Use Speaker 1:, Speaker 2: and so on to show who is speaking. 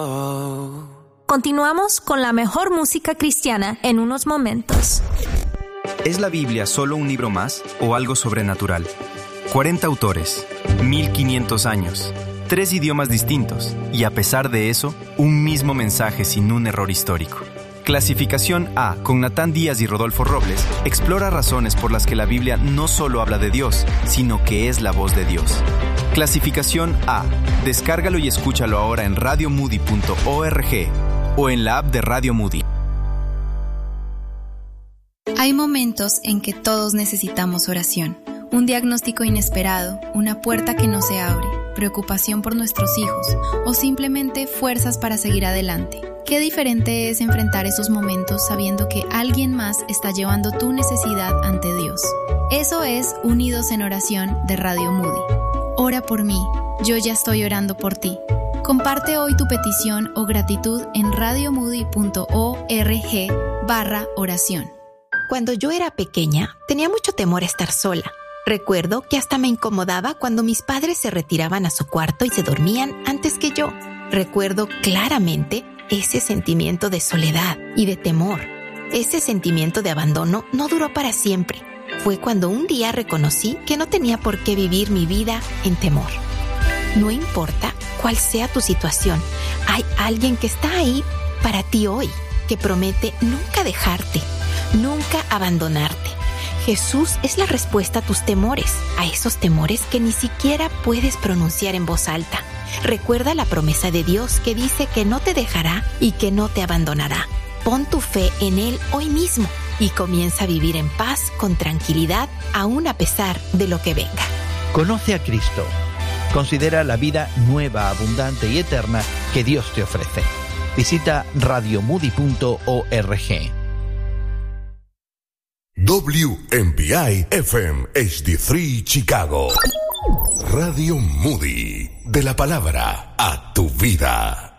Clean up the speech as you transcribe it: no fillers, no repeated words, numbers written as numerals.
Speaker 1: Continuamos con la mejor música cristiana en unos momentos.
Speaker 2: ¿Es la Biblia solo un libro más o algo sobrenatural? 40 autores, 1500 años, 3 idiomas distintos y a pesar de eso, un mismo mensaje sin un error histórico. Clasificación A, con Natán Díaz y Rodolfo Robles, explora razones por las que la Biblia no solo habla de Dios, sino que es la voz de Dios. Clasificación A, descárgalo y escúchalo ahora en radiomoody.org o en la app de Radio Moody.
Speaker 3: Hay momentos en que todos necesitamos oración. Un diagnóstico inesperado, una puerta que no se abre, preocupación por nuestros hijos o simplemente fuerzas para seguir adelante. Qué diferente es enfrentar esos momentos sabiendo que alguien más está llevando tu necesidad ante Dios. Eso es Unidos en Oración de Radio Moody. Ora por mí, yo ya estoy orando por ti. Comparte hoy tu petición o gratitud en radiomoody.org/oración.
Speaker 4: Cuando yo era pequeña, tenía mucho temor a estar sola. Recuerdo que hasta me incomodaba cuando mis padres se retiraban a su cuarto y se dormían antes que yo. Recuerdo claramente ese sentimiento de soledad y de temor. Ese sentimiento de abandono no duró para siempre. Fue cuando un día reconocí que no tenía por qué vivir mi vida en temor. No importa cuál sea tu situación, hay alguien que está ahí para ti hoy, que promete nunca dejarte, nunca abandonarte. Jesús es la respuesta a tus temores, a esos temores que ni siquiera puedes pronunciar en voz alta. Recuerda la promesa de Dios que dice que no te dejará y que no te abandonará. Pon tu fe en Él hoy mismo y comienza a vivir en paz, con tranquilidad, aún a pesar de lo que venga.
Speaker 5: Conoce a Cristo. Considera la vida nueva, abundante y eterna que Dios te ofrece. Visita radiomoody.org.
Speaker 6: WMBI FM HD3 Chicago. Radio Moody. De la palabra a tu vida.